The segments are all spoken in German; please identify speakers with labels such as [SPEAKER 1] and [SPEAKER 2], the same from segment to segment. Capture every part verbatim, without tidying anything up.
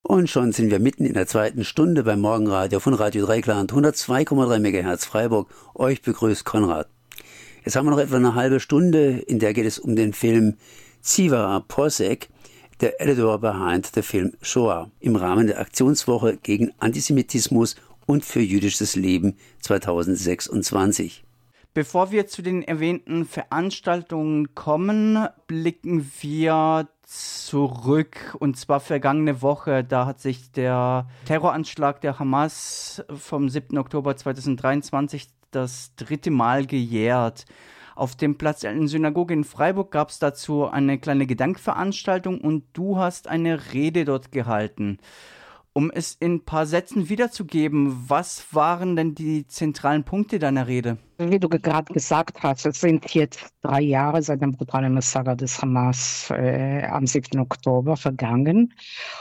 [SPEAKER 1] Und schon sind wir mitten in der zweiten Stunde beim Morgenradio von Radio Dreieckland, hundertzwei Komma drei Megahertz Freiburg. Euch begrüßt Konrad. Jetzt haben wir noch etwa eine halbe Stunde, in der geht es um den Film Zivara Posek, der Editor behind the Film Shoah, im Rahmen der Aktionswoche gegen Antisemitismus und für jüdisches Leben zweitausendsechsundzwanzig.
[SPEAKER 2] Bevor wir zu den erwähnten Veranstaltungen kommen, blicken wir zurück, und zwar vergangene Woche. Da hat sich der Terroranschlag der Hamas vom siebten Oktober zweitausenddreiundzwanzig das dritte Mal gejährt. Auf dem Platz der Synagoge in Freiburg gab es dazu eine kleine Gedenkveranstaltung und du hast eine Rede dort gehalten. Um es in ein paar Sätzen wiederzugeben, was waren denn die zentralen Punkte deiner Rede?
[SPEAKER 3] Wie du gerade gesagt hast, es sind jetzt drei Jahre seit dem brutalen Massaker des Hamas äh, am siebten Oktober vergangen.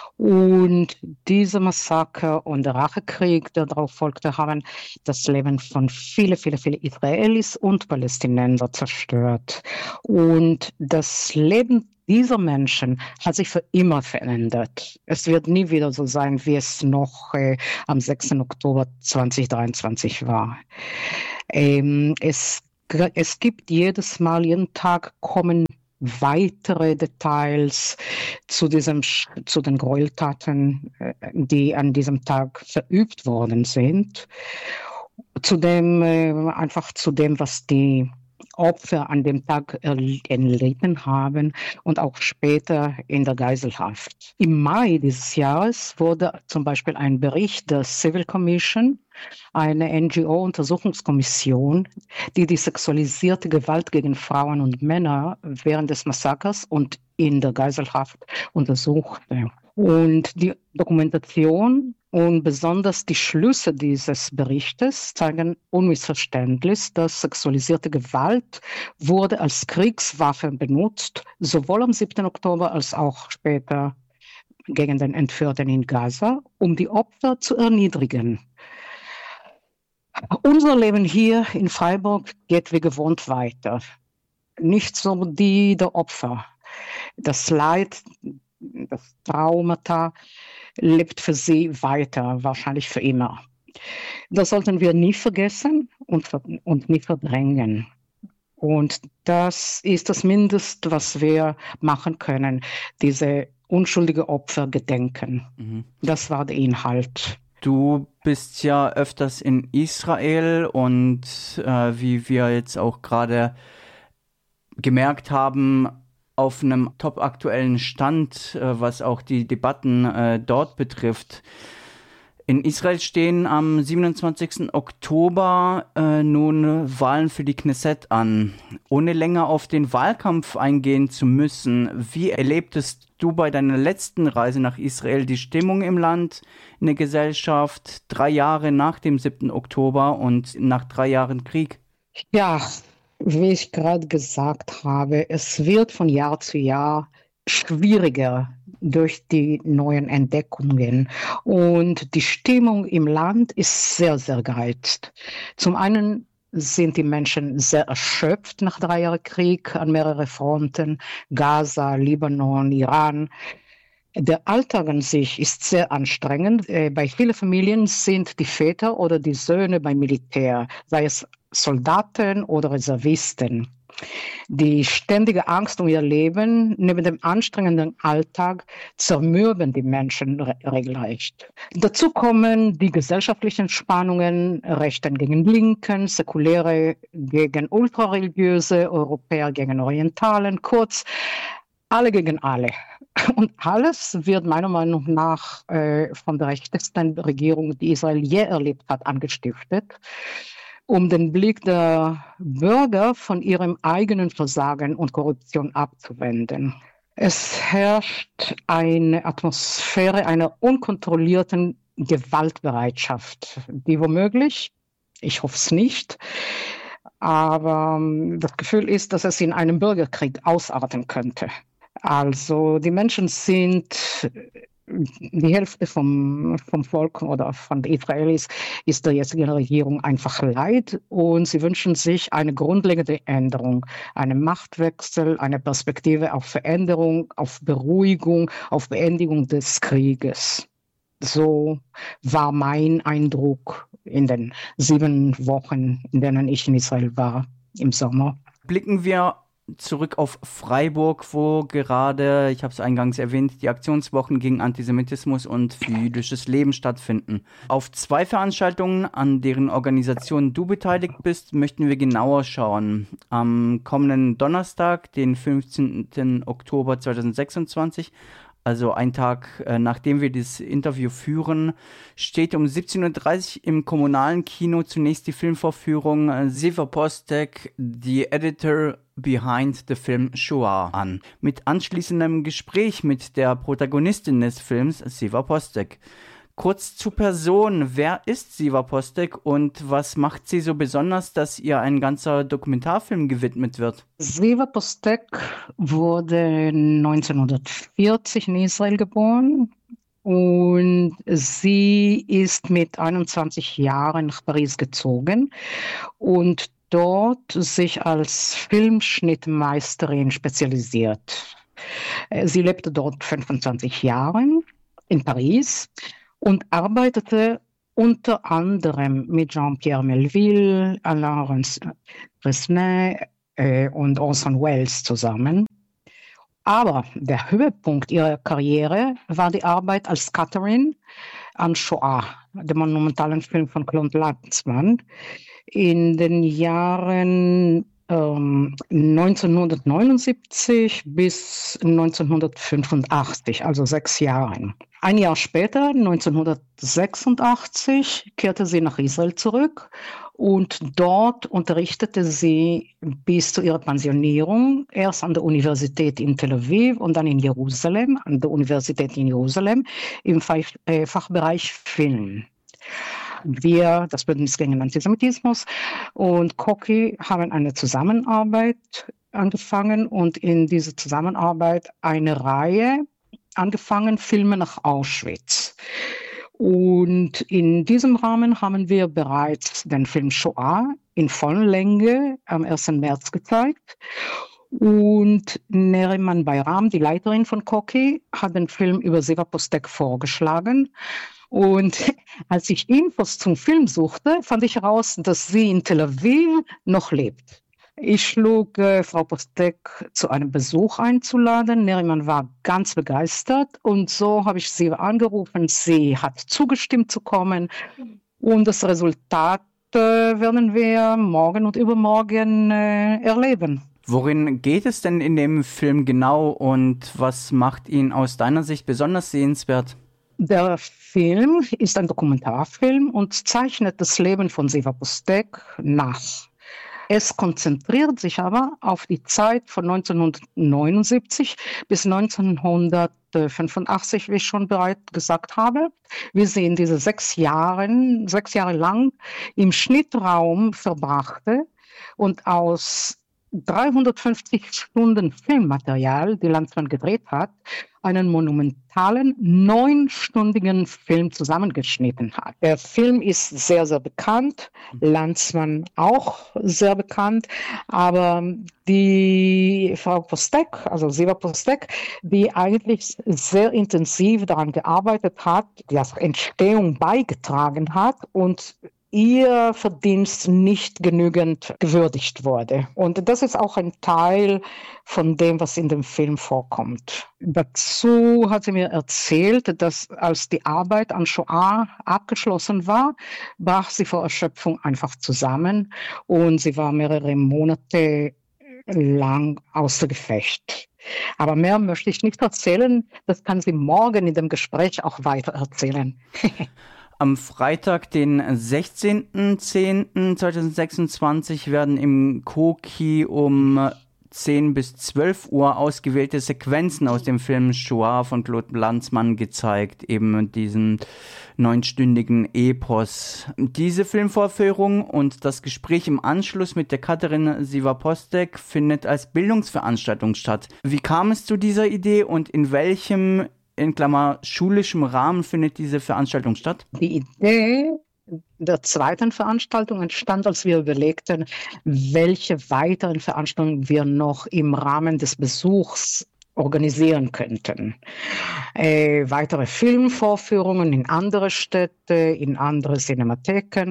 [SPEAKER 3] Und diese Massaker und der Rachekrieg, der darauf folgte, haben das Leben von vielen, vielen, vielen Israelis und Palästinenser zerstört. Und das Leben dieser Menschen hat sich für immer verändert. Es wird nie wieder so sein, wie es noch äh, am sechsten Oktober zweitausenddreiundzwanzig war. Ähm, es, es gibt jedes Mal, jeden Tag kommen weitere Details zu diesem, zu den Gräueltaten, äh, die an diesem Tag verübt worden sind. Zudem, äh, einfach zu dem, was die Opfer an dem Tag erlitten haben und auch später in der Geiselhaft. Im Mai dieses Jahres wurde zum Beispiel ein Bericht der Civil Commission, eine N G O-Untersuchungskommission, die die sexualisierte Gewalt gegen Frauen und Männer während des Massakers und in der Geiselhaft untersuchte. Und die Dokumentation und besonders die Schlüsse dieses Berichtes zeigen unmissverständlich, dass sexualisierte Gewalt wurde als Kriegswaffe benutzt, sowohl am siebten Oktober als auch später gegen den Entführten in Gaza, um die Opfer zu erniedrigen. Unser Leben hier in Freiburg geht wie gewohnt weiter. Nicht so die der Opfer. Das Leid, das Traumata lebt für sie weiter, wahrscheinlich für immer. Das sollten wir nie vergessen und, und nie verdrängen. Und das ist das Mindeste, was wir machen können, diese unschuldige Opfer gedenken. Mhm. Das war der Inhalt.
[SPEAKER 2] Du bist ja öfters in Israel und äh, wie wir jetzt auch gerade gemerkt haben, auf einem topaktuellen Stand, äh, was auch die Debatten äh, dort betrifft. In Israel stehen am siebenundzwanzigsten Oktober äh, nun Wahlen für die Knesset an. Ohne länger auf den Wahlkampf eingehen zu müssen, wie erlebtest du bei deiner letzten Reise nach Israel die Stimmung im Land, in der Gesellschaft, drei Jahre nach dem siebten Oktober und nach drei Jahren Krieg?
[SPEAKER 3] Ja, wie ich gerade gesagt habe, es wird von Jahr zu Jahr schwieriger durch die neuen Entdeckungen. Und die Stimmung im Land ist sehr, sehr gereizt. Zum einen sind die Menschen sehr erschöpft nach drei Jahren Krieg an mehreren Fronten, Gaza, Libanon, Iran. Der Alltag an sich ist sehr anstrengend. Bei vielen Familien sind die Väter oder die Söhne beim Militär, sei es Soldaten oder Reservisten. Die ständige Angst um ihr Leben neben dem anstrengenden Alltag zermürben die Menschen re- regelrecht. Dazu kommen die gesellschaftlichen Spannungen, Rechten gegen Linken, Säkuläre gegen Ultrareligiöse, Europäer gegen Orientalen, kurz alle gegen alle. Und alles wird meiner Meinung nach äh, von der rechtesten Regierung, die Israel je erlebt hat, angestiftet, um den Blick der Bürger von ihrem eigenen Versagen und Korruption abzuwenden. Es herrscht eine Atmosphäre einer unkontrollierten Gewaltbereitschaft, die womöglich, ich hoffe es nicht, aber das Gefühl ist, dass es in einem Bürgerkrieg ausarten könnte. Also die Menschen sind, die Hälfte vom, vom Volk oder von den Israelis ist der jetzigen Regierung einfach leid und sie wünschen sich eine grundlegende Änderung, einen Machtwechsel, eine Perspektive auf Veränderung, auf Beruhigung, auf Beendigung des Krieges. so war mein Eindruck in den sieben Wochen, in denen ich in Israel war im Sommer.
[SPEAKER 2] Blicken wir zurück auf Freiburg, wo gerade, ich habe es eingangs erwähnt, die Aktionswochen gegen Antisemitismus und für jüdisches Leben stattfinden. Auf zwei Veranstaltungen, an deren Organisation du beteiligt bist, möchten wir genauer schauen. Am kommenden Donnerstag, den fünfzehnten Oktober zweitausendsechsundzwanzig, also ein Tag, äh, nachdem wir dieses Interview führen, steht um siebzehn Uhr dreißig im kommunalen Kino zunächst die Filmvorführung äh, Ziva Postek, The Editor Behind the Film Shoah an. Mit anschließendem Gespräch mit der Protagonistin des Films, Ziva Postek. Kurz zur Person, wer ist Ziva Postek und was macht sie so besonders, dass ihr ein ganzer Dokumentarfilm gewidmet wird?
[SPEAKER 3] Ziva Postek wurde neunzehnhundertvierzig in Israel geboren und sie ist mit einundzwanzig Jahren nach Paris gezogen und dort sich als Filmschnittmeisterin spezialisiert. Sie lebte dort fünfundzwanzig Jahre in Paris und arbeitete unter anderem mit Jean-Pierre Melville, Alain Resnais äh, und Orson Welles zusammen. Aber der Höhepunkt ihrer Karriere war die Arbeit als Cutterin an Shoah, dem monumentalen Film von Claude Lanzmann, in den Jahren ähm, neunzehnhundertneunundsiebzig bis neunzehnhundertfünfundachtzig, also sechs Jahren. Ein Jahr später, neunzehnhundertsechsundachtzig, kehrte sie nach Israel zurück und dort unterrichtete sie bis zu ihrer Pensionierung erst an der Universität in Tel Aviv und dann in Jerusalem, an der Universität in Jerusalem im Fach, äh, Fachbereich Film. Wir, das Bündnis gegen Antisemitismus und Koki, haben eine Zusammenarbeit angefangen und in dieser Zusammenarbeit eine Reihe angefangen, Filme nach Auschwitz. Und in diesem Rahmen haben wir bereits den Film Shoah in voller Länge am ersten März gezeigt. Und Neriman Bayram, die Leiterin von Koki, hat den Film über Ziva Postek vorgeschlagen. Und als ich Infos zum Film suchte, fand ich heraus, dass sie in Tel Aviv noch lebt. Ich schlug äh, Frau Postek zu einem Besuch einzuladen. Neriman war ganz begeistert und so habe ich sie angerufen. Sie hat zugestimmt zu kommen und das Resultat äh, werden wir morgen und übermorgen äh, erleben.
[SPEAKER 2] Worin geht es denn in dem Film genau und was macht ihn aus deiner Sicht besonders sehenswert?
[SPEAKER 3] Der Film ist ein Dokumentarfilm und zeichnet das Leben von Ziva Postek nach. Es konzentriert sich aber auf die Zeit von neunzehnhundertneunundsiebzig bis neunzehnhundertfünfundachtzig, wie ich schon bereits gesagt habe. Wir sehen diese sechs Jahre, sechs Jahre lang im Schnittraum verbrachte und aus dreihundertfünfzig Stunden Filmmaterial, die Lanzmann gedreht hat, einen monumentalen, neunstündigen Film zusammengeschnitten hat. Der Film ist sehr, sehr bekannt, Lanzmann auch sehr bekannt, aber die Frau Postek, also Ziva Postek, die eigentlich sehr intensiv daran gearbeitet hat, die zur Entstehung beigetragen hat und ihr Verdienst nicht genügend gewürdigt wurde. Und das ist auch ein Teil von dem, was in dem Film vorkommt. Dazu hat sie mir erzählt, dass als die Arbeit an Shoah abgeschlossen war, brach sie vor Erschöpfung einfach zusammen und sie war mehrere Monate lang außer Gefecht. Aber mehr möchte ich nicht erzählen, das kann sie morgen in dem Gespräch auch weiter erzählen.
[SPEAKER 2] Am Freitag, den sechzehnten zehnten zweitausendsechsundzwanzig, werden im Koki um zehn bis zwölf Uhr ausgewählte Sequenzen aus dem Film Shoah von Claude Lanzmann gezeigt, eben diesen neunstündigen Epos. Diese Filmvorführung und das Gespräch im Anschluss mit der Cutterin Ziva Postek findet als Bildungsveranstaltung statt. Wie kam es zu dieser Idee und in welchem in Klammer schulischem Rahmen findet diese Veranstaltung statt?
[SPEAKER 3] Die Idee der zweiten Veranstaltung entstand, als wir überlegten, welche weiteren Veranstaltungen wir noch im Rahmen des Besuchs organisieren könnten. Äh, weitere Filmvorführungen in andere Städte, in andere Cinematheken.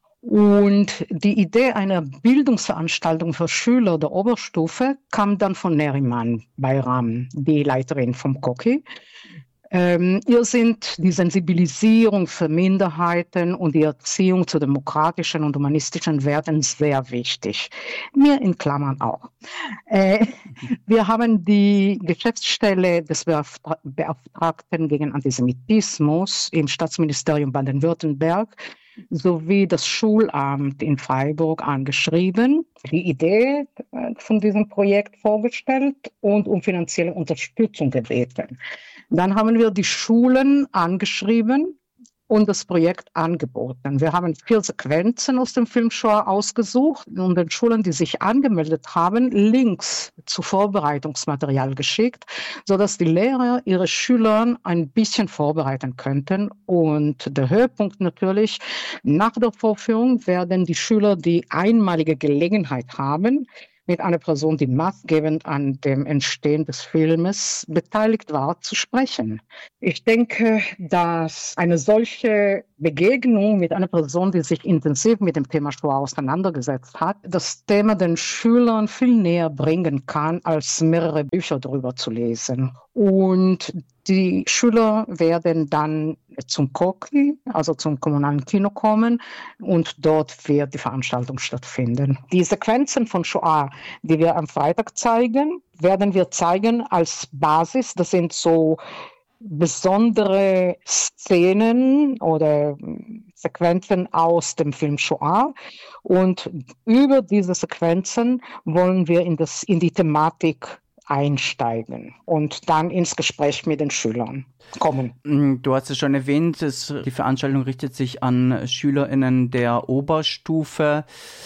[SPEAKER 3] Und die Idee einer Bildungsveranstaltung für Schüler der Oberstufe kam dann von Neriman Bayram, die Leiterin vom Koki. Ähm, ihr sind die Sensibilisierung für Minderheiten und die Erziehung zu demokratischen und humanistischen Werten sehr wichtig. Mir in Klammern auch. Äh, wir haben die Geschäftsstelle des Beauftra- Beauftragten gegen Antisemitismus im Staatsministerium Baden-Württemberg sowie das Schulamt in Freiburg angeschrieben, die Idee von diesem Projekt vorgestellt und um finanzielle Unterstützung gebeten. Dann haben wir die Schulen angeschrieben und das Projekt angeboten. Wir haben vier Sequenzen aus dem Film Shoah ausgesucht und den Schulen, die sich angemeldet haben, Links zu Vorbereitungsmaterial geschickt, sodass die Lehrer ihre Schüler ein bisschen vorbereiten könnten. Und der Höhepunkt natürlich, nach der Vorführung werden die Schüler die einmalige Gelegenheit haben, mit einer Person, die maßgebend an dem Entstehen des Filmes beteiligt war, zu sprechen. Ich denke, dass eine solche Begegnung mit einer Person, die sich intensiv mit dem Thema Shoah auseinandergesetzt hat, das Thema den Schülern viel näher bringen kann, als mehrere Bücher darüber zu lesen. Und die Schüler werden dann zum Koki, also zum kommunalen Kino kommen und dort wird die Veranstaltung stattfinden. Die Sequenzen von Shoah, die wir am Freitag zeigen, werden wir zeigen als Basis. Das sind so besondere Szenen oder Sequenzen aus dem Film Shoah. Und über diese Sequenzen wollen wir in, das, in die Thematik einsteigen und dann ins Gespräch mit den Schülern kommen.
[SPEAKER 2] Du hast es schon erwähnt, es, die Veranstaltung richtet sich an SchülerInnen der Oberstufe.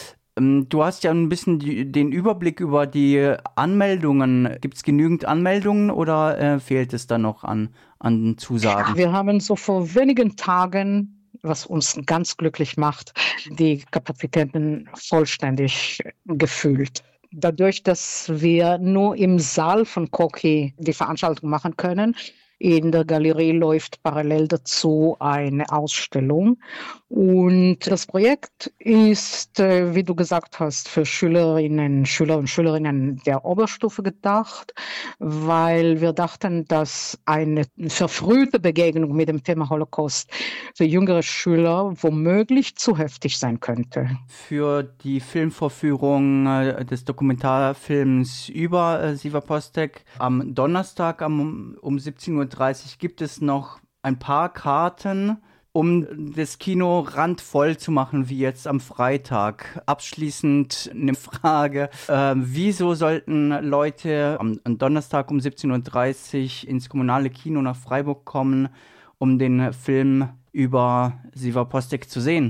[SPEAKER 2] Du hast ja ein bisschen die, den Überblick über die Anmeldungen. Gibt es genügend Anmeldungen oder äh, fehlt es da noch an, an Zusagen?
[SPEAKER 3] Wir haben so vor wenigen Tagen, was uns ganz glücklich macht, die Kapazitäten vollständig gefüllt. Dadurch, dass wir nur im Saal von Koki die Veranstaltung machen können, in der Galerie läuft parallel dazu eine Ausstellung. Und das Projekt ist, wie du gesagt hast, für Schülerinnen, Schüler und Schülerinnen der Oberstufe gedacht, weil wir dachten, dass eine verfrühte Begegnung mit dem Thema Holocaust für jüngere Schüler womöglich zu heftig sein könnte.
[SPEAKER 2] Für die Filmvorführung des Dokumentarfilms über Siva Postek am Donnerstag um, um siebzehn Uhr dreißig gibt es noch ein paar Karten, um das Kino randvoll zu machen, wie jetzt am Freitag. Abschließend eine Frage, äh, wieso sollten Leute am, am Donnerstag um siebzehn Uhr dreißig ins kommunale Kino nach Freiburg kommen, um den Film über Siva Postek zu sehen?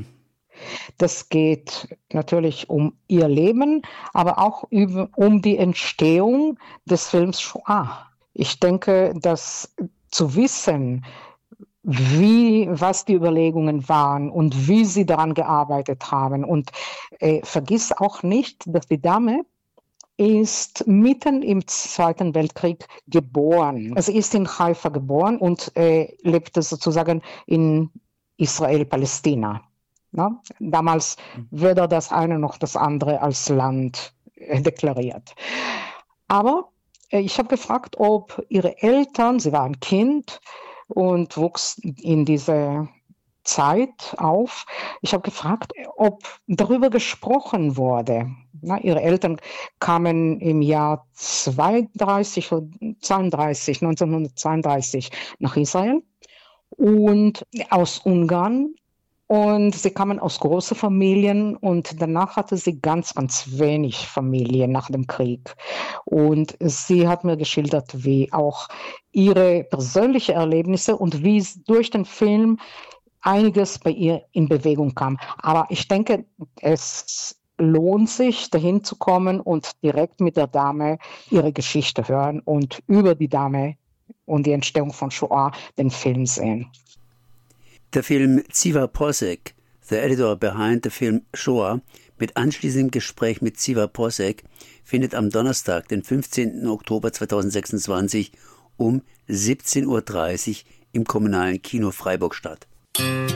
[SPEAKER 3] Das geht natürlich um ihr Leben, aber auch über, um die Entstehung des Films Shoah. Ich denke, dass zu wissen, wie, was die Überlegungen waren und wie sie daran gearbeitet haben. Und äh, vergiss auch nicht, dass die Dame ist mitten im Zweiten Weltkrieg geboren. Also sie ist in Haifa geboren und äh, lebte sozusagen in Israel-Palästina. Na? Damals weder das eine noch das andere als Land äh, deklariert. Aber äh, ich habe gefragt, ob ihre Eltern, sie war ein Kind und wuchs in dieser Zeit auf. Ich habe gefragt, ob darüber gesprochen wurde. Na, ihre Eltern kamen im Jahr zweiunddreißig, zweiunddreißig, neunzehnhundertzweiunddreißig nach Israel und aus Ungarn. Und sie kamen aus großen Familien und danach hatte sie ganz, ganz wenig Familie nach dem Krieg. Und sie hat mir geschildert, wie auch ihre persönlichen Erlebnisse und wie es durch den Film einiges bei ihr in Bewegung kam. Aber ich denke, es lohnt sich, dahin zu kommen und direkt mit der Dame ihre Geschichte hören und über die Dame und die Entstehung von Shoah den Film sehen.
[SPEAKER 1] Der Film Siva Postek, The Editor Behind the Film Shoah mit anschließendem Gespräch mit Ziva Posek findet am Donnerstag, den fünfzehnten Oktober zweitausendsechsundzwanzig um siebzehn Uhr dreißig im Kommunalen Kino Freiburg statt.